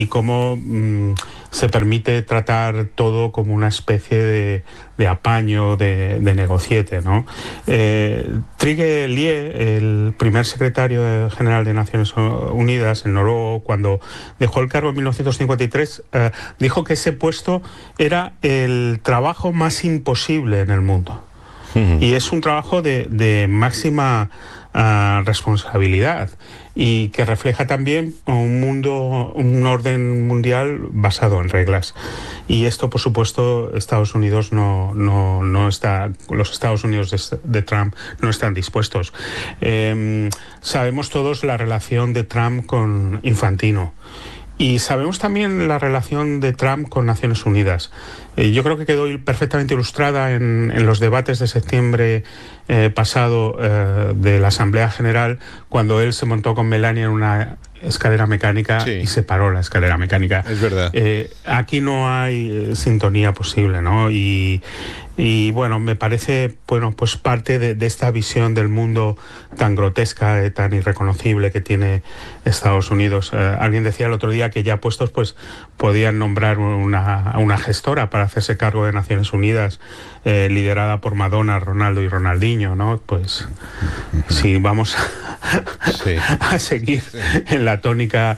y cómo se permite tratar todo como una especie de apaño, de negociete, ¿no? Trygve Lie, el primer secretario general de Naciones Unidas, el noruego, cuando dejó el cargo en 1953, dijo que ese puesto era el trabajo más imposible en el mundo. Y es un trabajo de máxima responsabilidad, y que refleja también un orden mundial basado en reglas. Y esto, por supuesto, Estados Unidos no está, los Estados Unidos de Trump no están dispuestos. Sabemos todos la relación de Trump con Infantino. Y sabemos también la relación de Trump con Naciones Unidas. Yo creo que quedó perfectamente ilustrada en los debates de septiembre pasado de la Asamblea General, cuando él se montó con Melania en una escalera mecánica, sí, y se paró la escalera mecánica. Es verdad. Aquí no hay sintonía posible, ¿no? Y bueno, me parece, bueno, pues parte de esta visión del mundo tan grotesca, tan irreconocible que tiene Estados Unidos. Alguien decía el otro día que ya puestos, pues podían nombrar una gestora para hacerse cargo de Naciones Unidas, liderada por Madonna, Ronaldo y Ronaldinho, ¿no? Pues si vamos a seguir en la tónica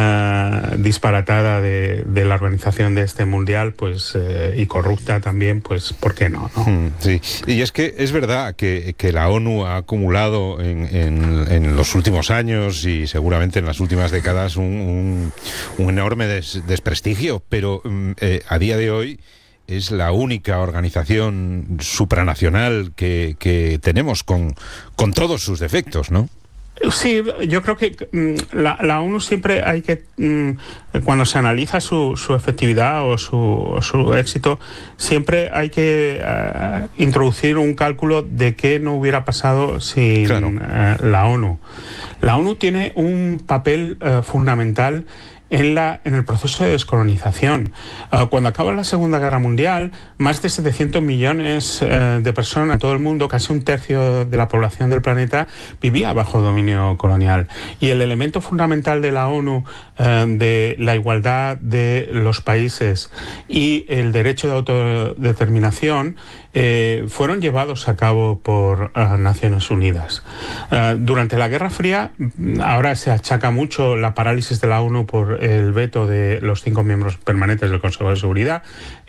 disparatada de la organización de este mundial, pues y corrupta también, pues ¿por qué no? Sí, y es que es verdad que la ONU ha acumulado en los últimos años y seguramente en las últimas décadas un enorme desprestigio, pero a día de hoy es la única organización supranacional que tenemos con todos sus defectos, ¿no? Sí, yo creo que la ONU siempre hay que, cuando se analiza su efectividad o su éxito, siempre hay que introducir un cálculo de qué no hubiera pasado sin la ONU. La ONU tiene un papel fundamental en el proceso de descolonización. Cuando acaba la Segunda Guerra Mundial, más de 700 millones de personas en todo el mundo, casi un tercio de la población del planeta, vivía bajo dominio colonial. Y el elemento fundamental de la ONU, de la igualdad de los países y el derecho de autodeterminación, fueron llevados a cabo por Naciones Unidas. Durante la Guerra Fría, ahora se achaca mucho la parálisis de la ONU por el veto de los 5 miembros permanentes del Consejo de Seguridad.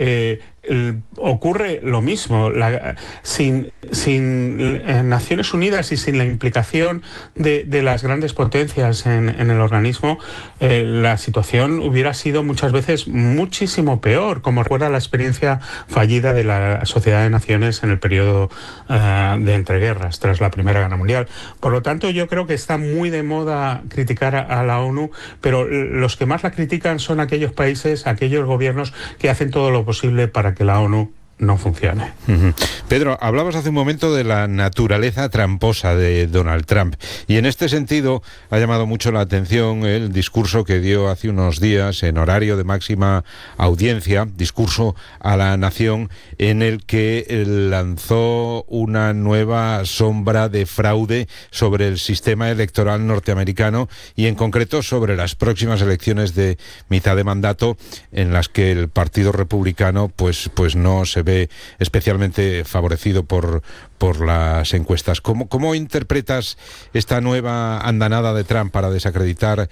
Ocurre lo mismo. Sin Naciones Unidas y sin la implicación de las grandes potencias en el organismo, la situación hubiera sido muchas veces muchísimo peor, como recuerda la experiencia fallida de la Sociedad de Naciones en el periodo de entreguerras, tras la Primera Guerra Mundial. Por lo tanto, yo creo que está muy de moda criticar a la ONU, pero los que más la critican son aquellos países, aquellos gobiernos que hacen todo lo posible para que la ONU no funcione. Pedro, hablabas hace un momento de la naturaleza tramposa de Donald Trump, y en este sentido ha llamado mucho la atención el discurso que dio hace unos días en horario de máxima audiencia, discurso a la nación, en el que lanzó una nueva sombra de fraude sobre el sistema electoral norteamericano y en concreto sobre las próximas elecciones de mitad de mandato, en las que el Partido Republicano pues no se ve especialmente favorecido por las encuestas. ¿Cómo interpretas esta nueva andanada de Trump para desacreditar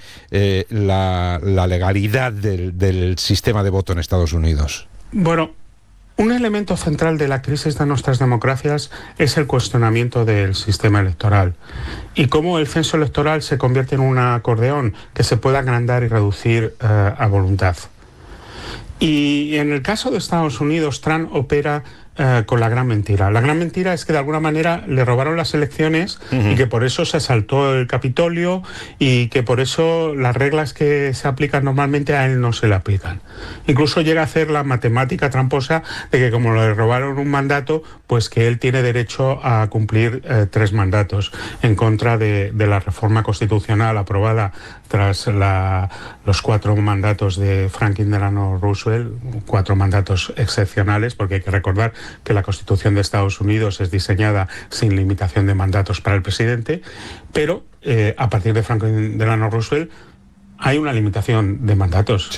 la legalidad del sistema de voto en Estados Unidos? Bueno, un elemento central de la crisis de nuestras democracias es el cuestionamiento del sistema electoral y cómo el censo electoral se convierte en un acordeón que se puede agrandar y reducir a voluntad. Y en el caso de Estados Unidos, Trump opera con la gran mentira. La gran mentira es que de alguna manera le robaron las elecciones y que por eso se asaltó el Capitolio y que por eso las reglas que se aplican normalmente a él no se le aplican. Incluso llega a hacer la matemática tramposa de que como le robaron un mandato, pues que él tiene derecho a cumplir 3 mandatos en contra de la reforma constitucional aprobada tras los 4 mandatos de Franklin Delano Roosevelt, 4 mandatos excepcionales, porque hay que recordar que la Constitución de Estados Unidos es diseñada sin limitación de mandatos para el presidente, pero a partir de Franklin Delano Roosevelt hay una limitación de mandatos.